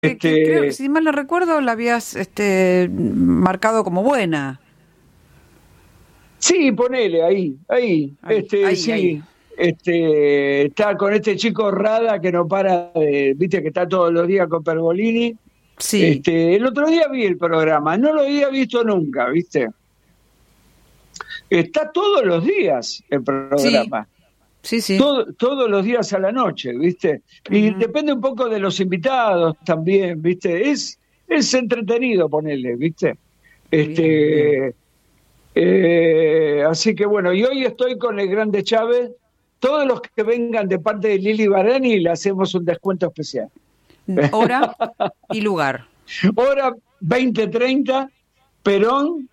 Que creo que, si mal no recuerdo, la habías marcado como buena. Sí, ponele, ahí. Sí. Ahí. Está con este chico Rada que no para de, viste que está todos los días con Pergolini. Sí. El otro día vi el programa, no lo había visto nunca, viste. Está todos los días el programa. Sí. Todos los días a la noche, viste. Y depende un poco de los invitados también, viste. Es entretenido ponerle, viste. Bien. Así que bueno, y hoy estoy con el Grande Chávez. Todos los que vengan de parte de Lili Barani le hacemos un descuento especial. Hora y lugar. Hora 20:30, Perón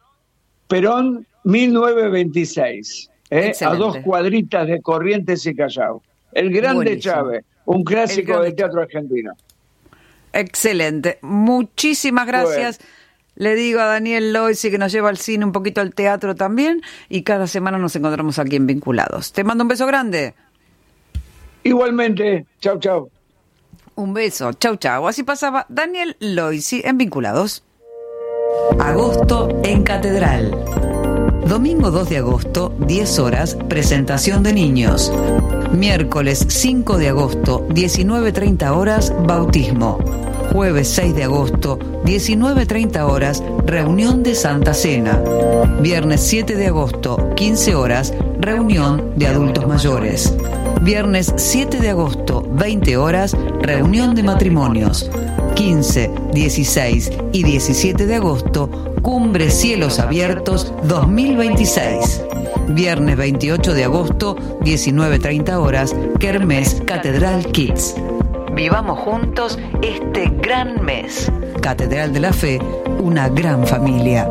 1926. A 2 cuadritas de Corrientes y Callao. El Grande Buenísimo. Chávez, un clásico del teatro argentino. Excelente. Muchísimas gracias. Bueno. Le digo a Daniel Loisi que nos lleva al cine, un poquito al teatro también, y cada semana nos encontramos aquí en Vinculados. Te mando un beso grande. Igualmente. Chau. Un beso. Chau. Así pasaba Daniel Loisi en Vinculados. Agosto en Catedral. Domingo 2 de agosto, 10 horas, presentación de niños. Miércoles 5 de agosto, 19:30 horas, bautismo. Jueves 6 de agosto, 19:30 horas, reunión de Santa Cena. Viernes 7 de agosto, 15 horas, reunión de adultos mayores. Viernes 7 de agosto, 20 horas, reunión de matrimonios. 15, 16 y 17 de agosto, Cumbre Cielos Abiertos 2026. Viernes 28 de agosto, 19:30 horas, Kermés Catedral Kids. Vivamos juntos este gran mes. Catedral de la Fe, una gran familia.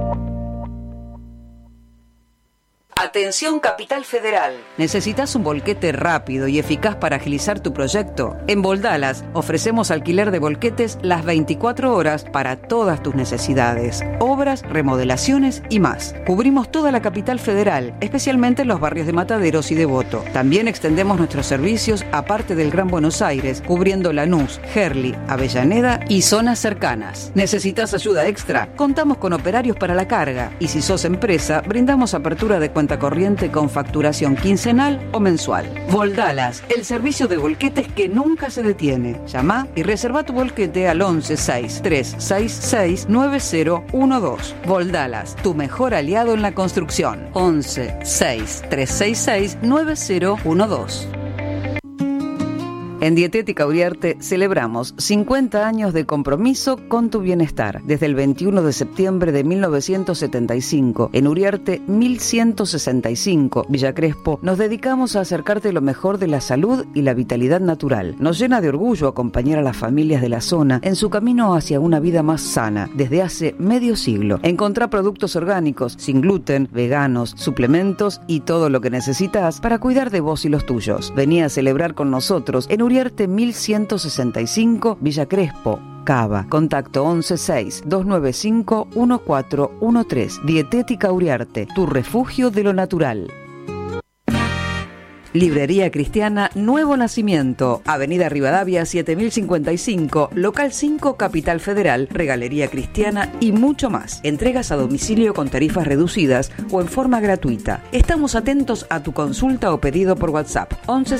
Atención Capital Federal. ¿Necesitas un volquete rápido y eficaz para agilizar tu proyecto? En Voldalas ofrecemos alquiler de volquetes las 24 horas para todas tus necesidades, obras, remodelaciones y más. Cubrimos toda la Capital Federal, especialmente en los barrios de Mataderos y Devoto. También extendemos nuestros servicios a parte del Gran Buenos Aires, cubriendo Lanús, Gerli, Avellaneda y zonas cercanas. ¿Necesitas ayuda extra? Contamos con operarios para la carga y si sos empresa, brindamos apertura de cuenta corriente con facturación quincenal o mensual. Voldalas, el servicio de volquetes que nunca se detiene. Llama y reserva tu volquete al 11 6366 9012. Voldalas, tu mejor aliado en la construcción. 11 6366 9012. En Dietética Uriarte celebramos 50 años de compromiso con tu bienestar. Desde el 21 de septiembre de 1975, en Uriarte 1165, Villa Crespo, nos dedicamos a acercarte lo mejor de la salud y la vitalidad natural. Nos llena de orgullo acompañar a las familias de la zona en su camino hacia una vida más sana desde hace medio siglo. Encontrá productos orgánicos, sin gluten, veganos, suplementos y todo lo que necesitas para cuidar de vos y los tuyos. Vení a celebrar con nosotros en Uriarte 1165, Villa Crespo, Cava. Contacto 116-295-1413. Dietética Uriarte, tu refugio de lo natural. Librería Cristiana Nuevo Nacimiento, Avenida Rivadavia 7055, Local 5, Capital Federal, Regalería Cristiana y mucho más. Entregas a domicilio con tarifas reducidas o en forma gratuita. Estamos atentos a tu consulta o pedido por WhatsApp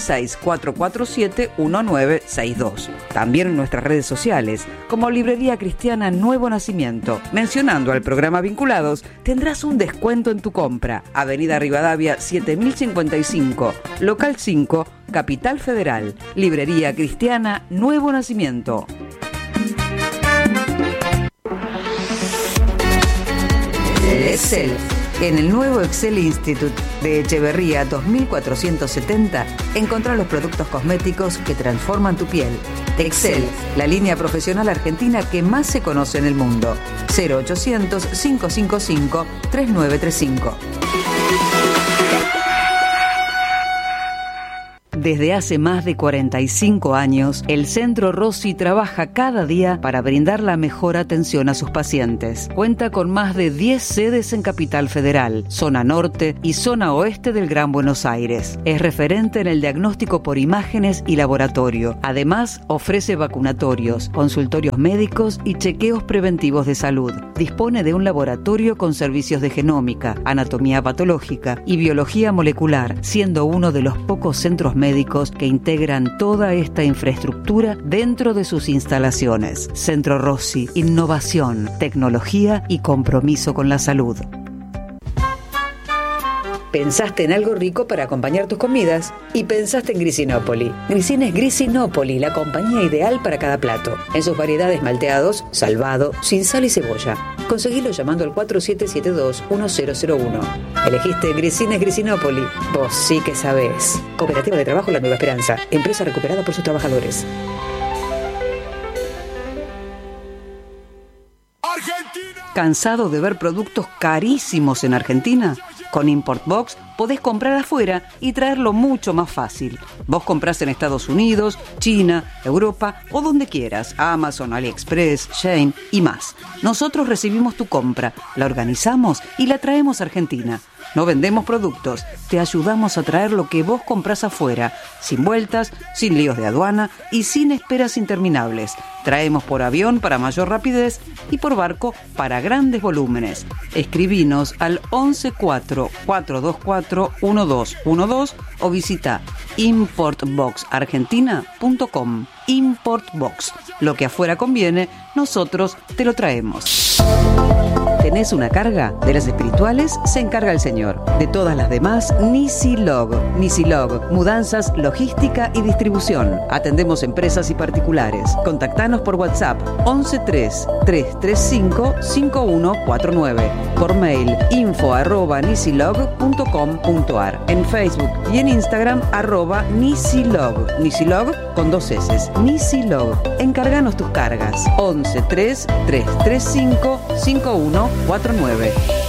116-447-1962. También en nuestras redes sociales como Librería Cristiana Nuevo Nacimiento. Mencionando al programa Vinculados, tendrás un descuento en tu compra. Avenida Rivadavia 7055, Local 5, Capital Federal, Librería Cristiana Nuevo Nacimiento. Excel. En el nuevo Excel Institute de Echeverría 2470, encontrá los productos cosméticos que transforman tu piel. Excel, la línea profesional argentina que más se conoce en el mundo. 0800-555-3935. Desde hace más de 45 años, el Centro Rossi trabaja cada día para brindar la mejor atención a sus pacientes. Cuenta con más de 10 sedes en Capital Federal, zona norte y zona oeste del Gran Buenos Aires. Es referente en el diagnóstico por imágenes y laboratorio. Además, ofrece vacunatorios, consultorios médicos y chequeos preventivos de salud. Dispone de un laboratorio con servicios de genómica, anatomía patológica y biología molecular, siendo uno de los pocos centros médicos que integran toda esta infraestructura dentro de sus instalaciones. Centro Rossi, innovación, tecnología y compromiso con la salud. Pensaste en algo rico para acompañar tus comidas y pensaste en Grisinópoli. Grisina es Grisinópoli, la compañía ideal para cada plato. En sus variedades malteados, salvado, sin sal y cebolla. Conseguilo llamando al 4772-1001. Elegiste Grisina es Grisinópoli. Vos sí que sabés. Cooperativa de Trabajo La Nueva Esperanza. Empresa recuperada por sus trabajadores. ¿Cansado de ver productos carísimos en Argentina? Con Import Box podés comprar afuera y traerlo mucho más fácil. Vos comprás en Estados Unidos, China, Europa o donde quieras, Amazon, AliExpress, Shein y más. Nosotros recibimos tu compra, la organizamos y la traemos a Argentina. No vendemos productos, te ayudamos a traer lo que vos comprás afuera, sin vueltas, sin líos de aduana y sin esperas interminables. Traemos por avión para mayor rapidez y por barco para grandes volúmenes. Escribinos al 114-424-1212 o visita importboxargentina.com. Importbox. Lo que afuera conviene, nosotros te lo traemos. ¿Tenés una carga? De las espirituales se encarga el Señor. De todas las demás, Nisilog. Nisilog, mudanzas, logística y distribución. Atendemos empresas y particulares. Contactanos por WhatsApp 113-335-5149. Por mail info@nisilog.com.ar. En Facebook y en Instagram @Nisilog. Nisilog con 2 S. Nisilog. Encarganos tus cargas. 113-335-5149.